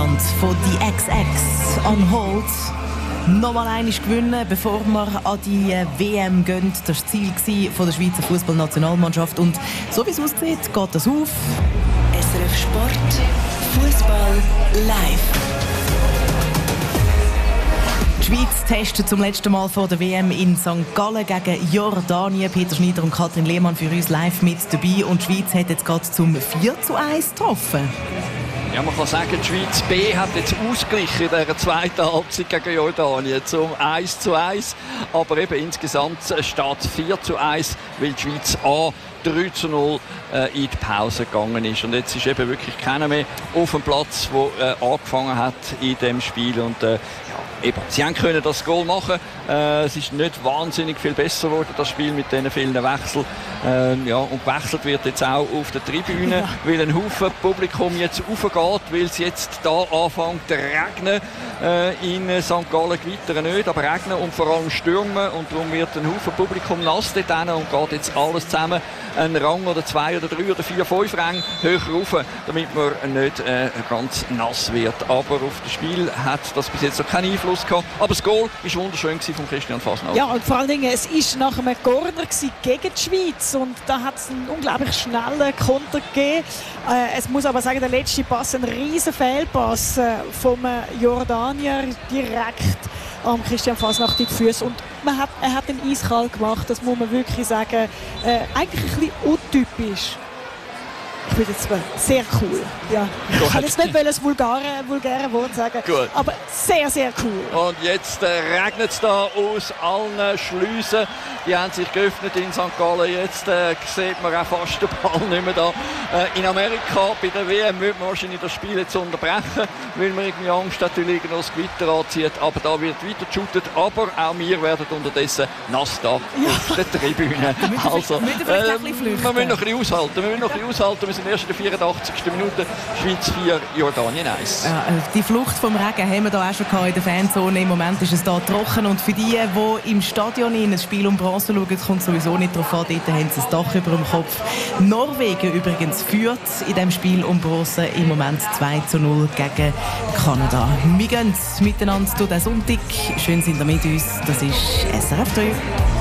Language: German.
miteinander von die XX on Hold. Nochmal einmal gewinnen, bevor wir an die WM gehen. Das war das Ziel von der Schweizer Fußballnationalmannschaft. Und so wie es aussieht, geht das auf. SRF Sport, Fußball live. Die Schweiz testet zum letzten Mal vor der WM in St. Gallen gegen Jordanien. Peter Schneider und Katrin Lehmann für uns live mit dabei. Und die Schweiz hat jetzt gerade zum 4:1 getroffen. Ja, man kann sagen, die Schweiz B hat jetzt ausgeglichen in dieser zweiten Halbzeit gegen Jordanien zum 1:1. Aber eben insgesamt steht es 4:1, weil die Schweiz A 3:0 in die Pause gegangen ist. Und jetzt ist eben wirklich keiner mehr auf dem Platz, der angefangen hat in diesem Spiel. Und eben, sie können das Goal machen. Es ist nicht wahnsinnig viel besser geworden, das Spiel mit diesen vielen Wechseln. Und gewechselt wird jetzt auch auf der Tribüne, weil ein Haufen Publikum jetzt raufgeht, weil es jetzt da anfängt zu regnen. In St. Gallen gewittern nicht, aber regnen und vor allem stürmen. Und darum wird ein Haufen Publikum nass dort hin und geht jetzt alles zusammen einen Rang oder 2 oder 3 oder 4, 5 Ränge höher rauf, damit man nicht ganz nass wird. Aber auf das Spiel hat das bis jetzt noch keinen Einfluss gehabt. Aber das Goal war wunderschön von Christian Fasnacht. Ja, und vor allen Dingen, es war nach einem Corner gegen die Schweiz und da hat es einen unglaublich schnellen Konter gegeben. Es muss aber sagen, der letzte Pass, ein riesen Fehlpass vom Jordanier direkt am Christian Fasnacht in die Füße. Und er hat den eiskalt gemacht, das muss man wirklich sagen. Eigentlich ein bisschen untypisch. Ich finde jetzt sehr cool. Ja. Ich kann jetzt nicht das vulgäre Wort sagen, gut, aber sehr, sehr cool. Und jetzt regnet es da aus allen Schleusen. Die haben sich geöffnet in St. Gallen. Jetzt sieht man auch fast den Ball nicht mehr da. In Amerika bei der WM wird man wahrscheinlich das Spiel jetzt unterbrechen, weil man irgendwie Angst hat, dass das Gewitter anzieht. Aber da wird weiter geshootet. Aber auch wir werden unterdessen nass da auf der Tribüne. Also, wir müssen noch ein bisschen aushalten. Wir sind erst in der 84. Minute. Schweiz 4, Jordanien 1. Ja, die Flucht vom Regen haben wir da auch schon in der Fanzone. Im Moment ist es da trocken. Und für die im Stadion in ein Spiel um Bronze schauen, kommt sowieso nicht darauf an. Dort haben sie das Dach über dem Kopf. Norwegen übrigens führt in diesem Spiel um Bronze im Moment 2:0 gegen Kanada. Wir gehen miteinander durch den Sonntag. Schön sind ihr mit uns. Das ist SRF 3.